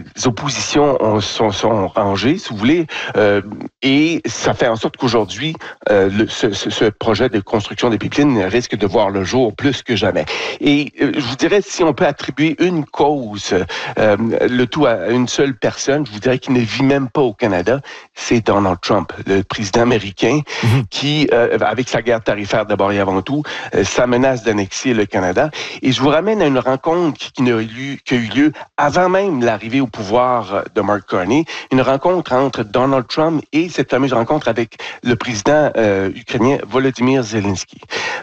les oppositions sont rangées, si vous voulez, et ça fait en sorte qu'aujourd'hui, ce projet de construction des pipelines risque de voir le jour plus que jamais. Et je vous dirais, si on peut attribuer une cause, le tout à une seule personne, je vous dirais qu'il ne vit même pas au Canada, c'est Donald Trump, le président américain, qui, avec sa guerre tarifaire d'abord et avant tout, sa menace d'annexer le Canada. Et je vous ramène à une rencontre qui a eu lieu avant même l'arrivée au pouvoir de Mark Carney, une rencontre entre Donald Trump et cette fameuse rencontre avec le président ukrainien Volodymyr Zelensky.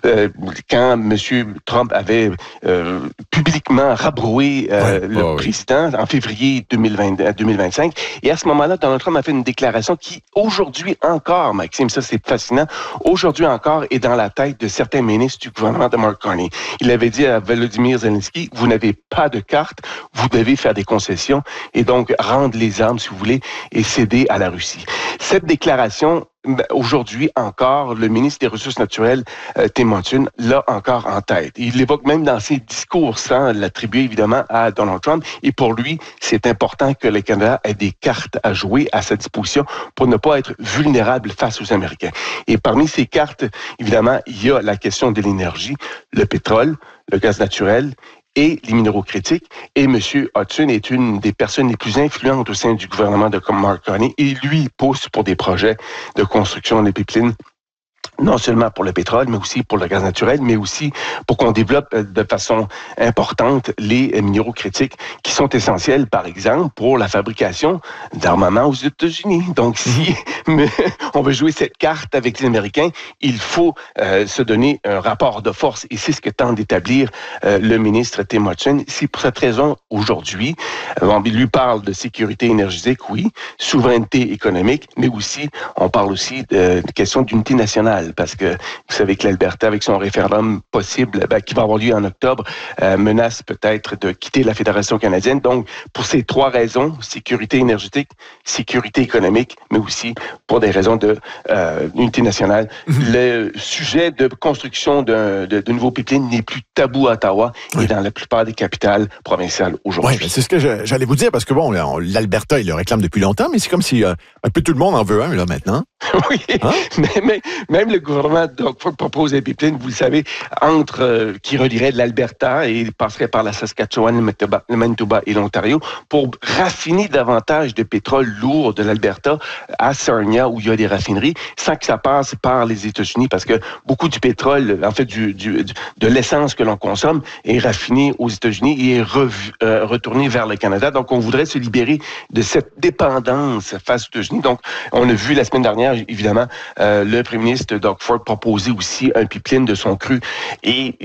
Quand M. Trump avait publiquement rabroué le président en février 2025, et à ce moment-là, Donald Trump a fait une déclaration qui, aujourd'hui encore, Maxime, ça c'est fascinant, aujourd'hui encore est dans la tête de certains ministres du gouvernement de Mark Carney. Il avait dit à Volodymyr Zelensky, vous n'avez pas de carte, vous devez faire des concessions et donc rendre les armes, si vous voulez, et céder à la Russie. Cette déclaration, aujourd'hui encore, le ministre des Ressources naturelles, Tim Octon, l'a encore en tête. Il l'évoque même dans ses discours, sans l'attribuer évidemment à Donald Trump. Et pour lui, c'est important que le Canada ait des cartes à jouer à sa disposition pour ne pas être vulnérable face aux Américains. Et parmi ces cartes, évidemment, il y a la question de l'énergie, le pétrole, le gaz naturel et les minéraux critiques. Et M. Octon est une des personnes les plus influentes au sein du gouvernement de Mark Carney. Et lui pousse pour des projets de construction des pipelines, non seulement pour le pétrole, mais aussi pour le gaz naturel, mais aussi pour qu'on développe de façon importante les minéraux critiques qui sont essentiels, par exemple, pour la fabrication d'armements aux États-Unis. Donc, si on veut jouer cette carte avec les Américains, il faut se donner un rapport de force. Et c'est ce que tente d'établir le ministre Tim Octon. C'est pour cette raison, aujourd'hui, il lui parle de sécurité énergétique, oui, souveraineté économique, mais aussi, on parle aussi de question d'unité nationale. Parce que vous savez que l'Alberta, avec son référendum possible qui va avoir lieu en octobre, menace peut-être de quitter la Fédération canadienne. Donc, pour ces trois raisons, sécurité énergétique, sécurité économique, mais aussi pour des raisons d'unité nationale, le sujet de construction de nouveaux pipelines n'est plus tabou à Ottawa et dans la plupart des capitales provinciales aujourd'hui. Oui, c'est ce que j'allais vous dire, parce que bon, l'Alberta, il le réclame depuis longtemps, mais c'est comme si un peu tout le monde en veut un, là, maintenant. Oui, mais même le gouvernement propose des pipelines, vous le savez, qui relierait de l'Alberta et passerait par la Saskatchewan, le Manitoba et l'Ontario pour raffiner davantage de pétrole lourd de l'Alberta à Sarnia, où il y a des raffineries, sans que ça passe par les États-Unis, parce que beaucoup du pétrole, en fait, de l'essence que l'on consomme est raffiné aux États-Unis et est retourné vers le Canada. Donc, on voudrait se libérer de cette dépendance face aux États-Unis. Donc, on a vu la semaine dernière, évidemment, le premier ministre Doug Ford proposer aussi un pipeline de son cru. Et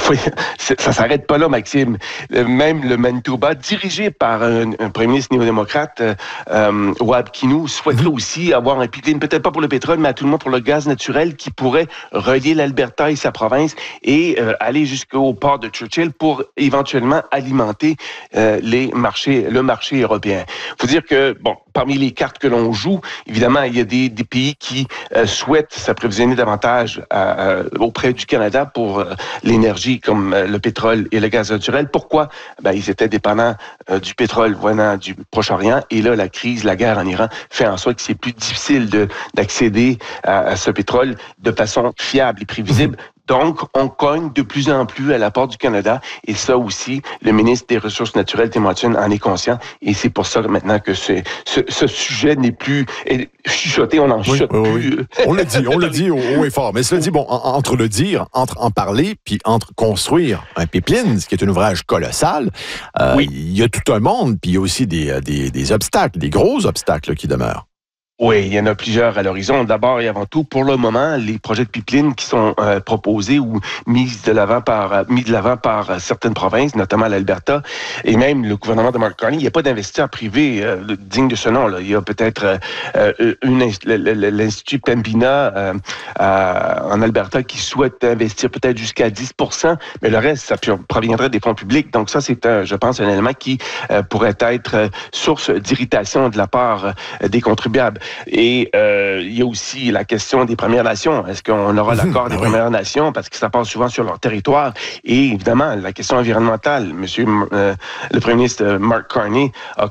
ça s'arrête pas là, Maxime. Même le Manitoba, dirigé par un premier ministre néo-démocrate, Wab Kinew, souhaiterait aussi avoir un pipeline, peut-être pas pour le pétrole, mais à tout le monde pour le gaz naturel qui pourrait relier l'Alberta et sa province et aller jusqu'au port de Churchill pour éventuellement alimenter le marché européen. Il faut dire que, bon, parmi les cartes que l'on joue, évidemment, il y a des pays qui souhaitent s'approvisionner davantage auprès du Canada pour l'énergie comme le pétrole et le gaz naturel. Pourquoi? Ils étaient dépendants du pétrole venant du Proche-Orient et là, la guerre en Iran fait en sorte que c'est plus difficile d'accéder à ce pétrole de façon fiable et prévisible. Donc, on cogne de plus en plus à la porte du Canada et ça aussi, le ministre des Ressources naturelles, Tim Octon, en est conscient et c'est pour ça maintenant que ce sujet n'est plus chuchoté, on n'en chuchote plus. On le dit haut et fort. Mais cela dit, bon, entre le dire, entre en parler, puis entre construire un pipeline, ce qui est un ouvrage colossal, il y a tout un monde, puis il y a aussi des obstacles, des gros obstacles qui demeurent. Oui, il y en a plusieurs à l'horizon. D'abord et avant tout, pour le moment, les projets de pipeline qui sont proposés ou mis de l'avant par certaines provinces, notamment l'Alberta, et même le gouvernement de Mark Carney, il n'y a pas d'investisseurs privés dignes de ce nom. Là. Il y a peut-être l'Institut Pembina en Alberta qui souhaite investir peut-être jusqu'à 10%, mais le reste, ça proviendrait des fonds publics. Donc ça, c'est, je pense, un élément qui pourrait être source d'irritation de la part des contribuables. Et il y a aussi la question des Premières Nations. Est-ce qu'on aura l'accord des Premières Nations? Parce que ça passe souvent sur leur territoire. Et évidemment, la question environnementale. Le premier ministre Mark Carney a